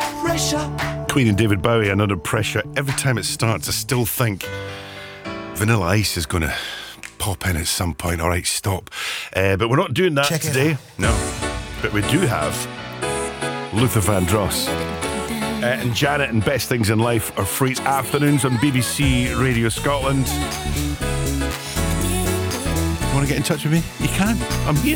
Queen and David Bowie, and Under Pressure. Every time it starts, I still think Vanilla Ice is going to pop in at some point. All right, stop. But we're not doing that today. No. But we do have Luther Vandross. And Janet and Best Things in Life are free afternoons on BBC Radio Scotland. Want to get in touch with me? You can. I'm here.